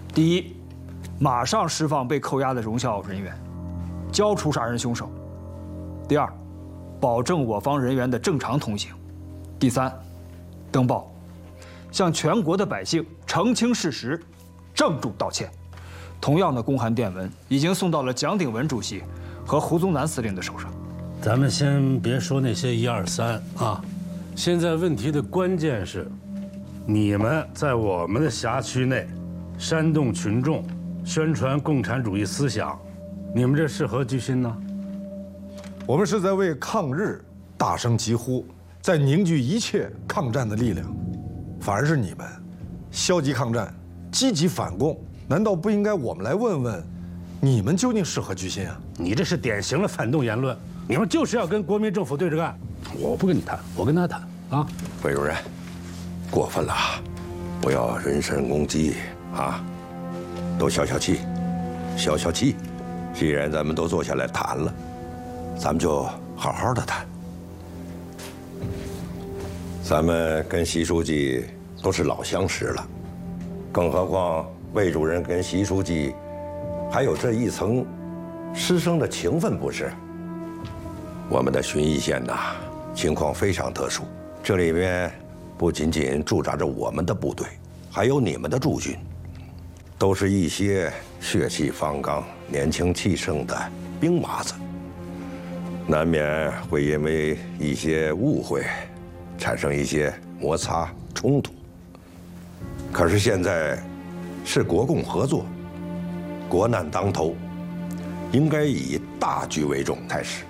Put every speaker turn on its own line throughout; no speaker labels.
第一，马上释放被扣押的荣校人员，交出杀人凶手；第二，保证我方人员的正常通行；第三，登报，向全国的百姓澄清事实，郑重道歉。同样的公函电文已经送到了蒋鼎文主席和胡宗南司令的手上。
咱们先别说那些1、2、3啊，现在问题的关键是，你们在我们的辖区内煽动群众，宣传共产主义思想，你们这是何居心呢？
我们是在为抗日大声疾呼，在凝聚一切抗战的力量。反而是你们消极抗战，积极反共。难道不应该我们来问问，你们究竟是何居心啊？
你这是典型的反动言论，你们就是要跟国民政府对着干。我不跟你谈，我跟他谈啊！
魏主任，过分了，不要人身攻击啊！都消消气，消消气。既然咱们都坐下来谈了，咱们就好好的谈。咱们跟习书记都是老相识了，更何况魏主任跟习书记还有这一层师生的情分，不是？我们的旬邑县呐，情况非常特殊，这里面不仅仅驻扎着我们的部队，还有你们的驻军，都是一些血气方刚、年轻气盛的兵麻子，难免会因为一些误会，产生一些摩擦冲突。可是现在是国共合作，国难当头，应该以大局为重才是。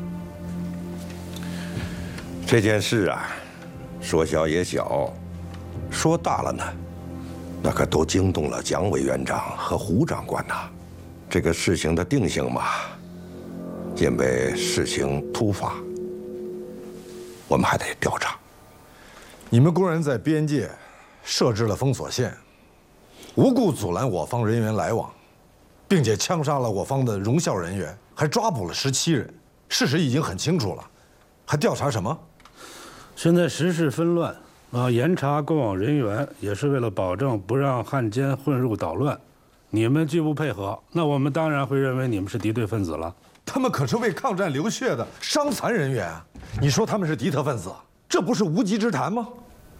这件事啊，说小也小，说大了呢，那可都惊动了蒋委员长和胡长官呐。这个事情的定性嘛，因为事情突发，我们还得调查。
你们公然在边界设置了封锁线，无故阻拦我方人员来往，并且枪杀了我方的荣校人员，还抓捕了17人。事实已经很清楚了，还调查什么？
现在时事纷乱啊，严查过往人员也是为了保证不让汉奸混入捣乱。你们拒不配合，那我们当然会认为你们是敌对分子了。
他们可是为抗战流血的伤残人员啊！你说他们是敌特分子，这不是无稽之谈吗？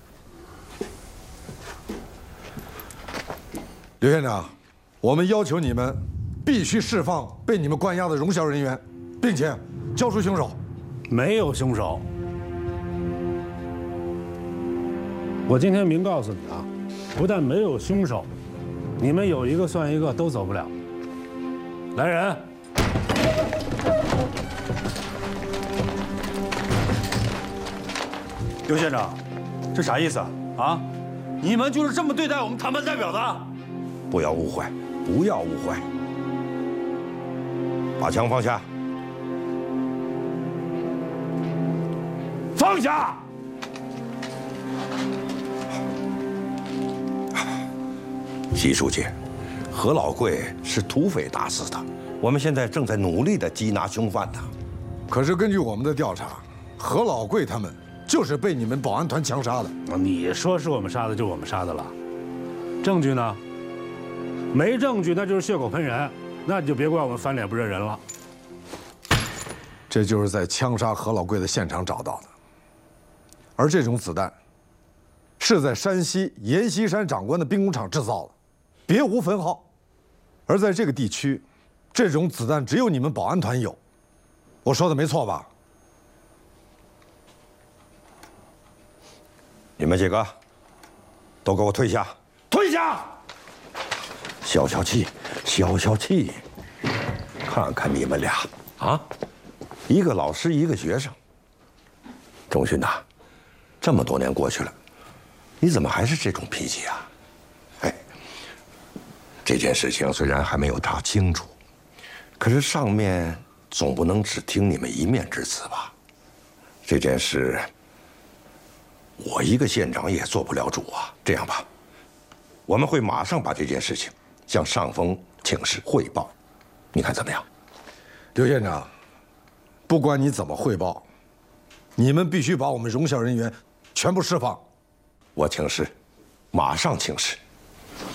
刘县长，我们要求你们必须释放被你们关押的荣校人员，并且交出凶手。
没有凶手。我今天明告诉你啊，不但没有凶手，你们有一个算一个，都走不了。来人！
刘县长，这啥意思啊？啊，你们就是这么对待我们谈判代表的？
不要误会，不要误会。把枪放下，
放下！
习书记，何老贵是土匪打死的，我们现在正在努力地缉拿凶犯呢。
可是根据我们的调查，何老贵他们就是被你们保安团枪杀的。
你说是我们杀的，就我们杀的了。证据呢？没证据，那就是血口喷人，那你就别怪我们翻脸不认人了。
这就是在枪杀何老贵的现场找到的，而这种子弹是在山西阎锡山长官的兵工厂制造的，别无分号。而在这个地区，这种子弹只有你们保安团有，我说的没错吧？
你们几个都给我退下！退下！消消气，消消气。看看你们俩啊，一个老师，一个学生。仲勋呐，这么多年过去了，你怎么还是这种脾气啊？哎，这件事情虽然还没有查清楚，可是上面总不能只听你们一面之词吧？这件事，我一个县长也做不了主啊。这样吧，我们会马上把这件事情向上峰请示汇报，你看怎么样？
刘县长，不管你怎么汇报，你们必须把我们荣校人员全部释放。
我请示，马上请示。